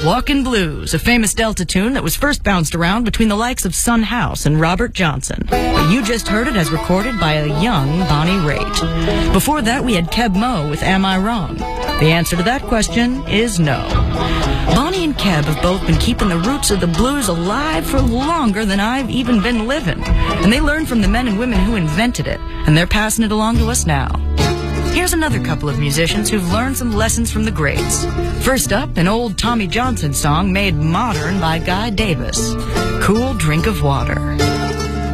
Walkin' Blues, a famous Delta tune that was first bounced around between the likes of Son House and Robert Johnson. But you just heard it as recorded by a young Bonnie Raitt. Before that, we had Keb Mo with Am I Wrong? The answer to that question is no. Bonnie and Keb have both been keeping the roots of the blues alive for longer than I've even been living. And they learned from the men and women who invented it, and they're passing it along to us now. Here's another couple of musicians who've learned some lessons from the greats. First up, an old Tommy Johnson song made modern by Guy Davis, Cool Drink of Water.